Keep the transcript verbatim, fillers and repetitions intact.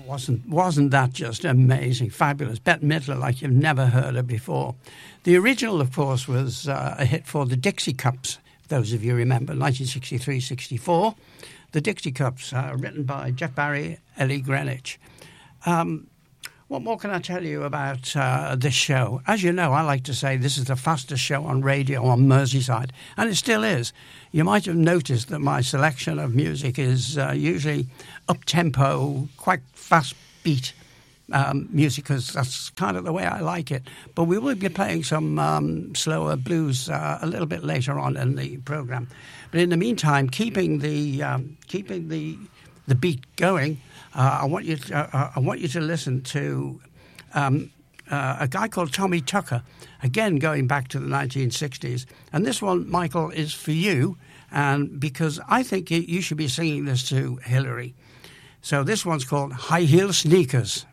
wasn't wasn't that just amazing, fabulous? Bette Midler like you've never heard her before. The original, of course, was uh, a hit for the Dixie Cups, those of you remember, nineteen sixty-three sixty-four. The Dixie Cups, uh, written by Jeff Barry, Ellie Greenwich. Um, what more can I tell you about uh, this show? As you know, I like to say this is the fastest show on radio on Merseyside, and it still is. You might have noticed that my selection of music is uh, usually up-tempo, quite fast-beat um, music, because that's kind of the way I like it. But we will be playing some um, slower blues uh, a little bit later on in the programme. But in the meantime, keeping the um, keeping the the beat going, uh, I want you to, uh, I want you to listen to um, uh, a guy called Tommy Tucker. Again, going back to the nineteen sixties, and this one, Michael, is for you, and because I think you should be singing this to Hillary. So this one's called High Heel Sneakers.